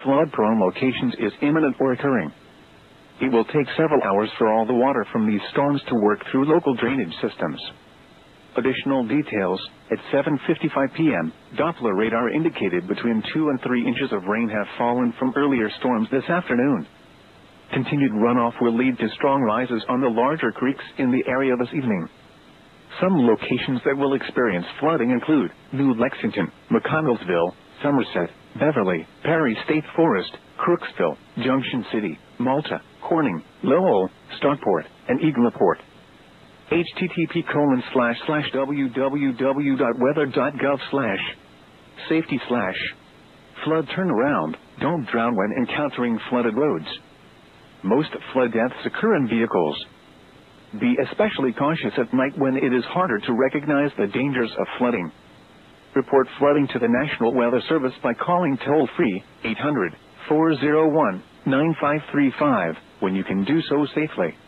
flood-prone locations is imminent or occurring. It will take several hours for all the water from these storms to work through local drainage systems. Additional details: at 7:55 p.m., Doppler radar indicated between 2 and 3 inches of rain have fallen from earlier storms this afternoon. Continued runoff will lead to strong rises on the larger creeks in the area this evening. Some locations that will experience flooding include New Lexington, McConnellsville, Somerset, Beverly, Perry State Forest, Crooksville, Junction City, Malta, Corning, Lowell, Stockport, and Eagleport. http://www.weather.gov/safety/flood turnaround. Don't drown when encountering flooded roads. Most flood deaths occur in vehicles. Be especially cautious at night when it is harder to recognize the dangers of flooding. Report flooding to the National Weather Service by calling toll-free 800-401-9535 when you can do so safely.